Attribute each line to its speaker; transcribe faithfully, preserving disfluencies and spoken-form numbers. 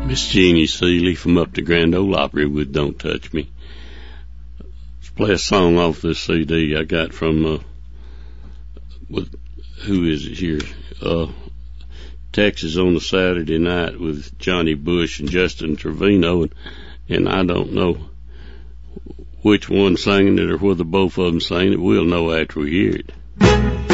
Speaker 1: Miss Jeannie Seeley from up the Grand Ole Opry with Don't Touch Me. Let's play a song off this C D I got from, uh, with, who is it here? Uh, Texas on a Saturday Night with Johnny Bush and Justin Trevino, and, and I don't know which one sang it or whether both of them sang it. We'll know after we hear it.